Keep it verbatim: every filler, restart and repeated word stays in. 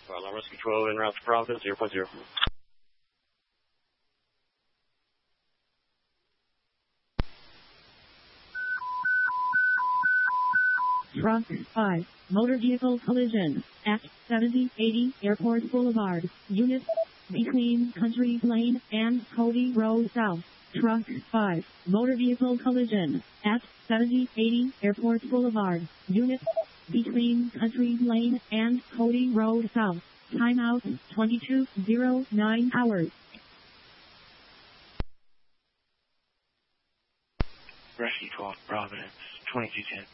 Fire Rescue twelve en route to Providence, zero point zero. Truck five, motor vehicle collision, at seventy eighty Airport Boulevard, unit, between Country Lane and Cody Road South. Truck five, motor vehicle collision, at seventy eighty Airport Boulevard, unit, between Country Lane and Cody Road South. Timeout, twenty-two oh nine hours. Rescue twelve, Providence, twenty-two ten.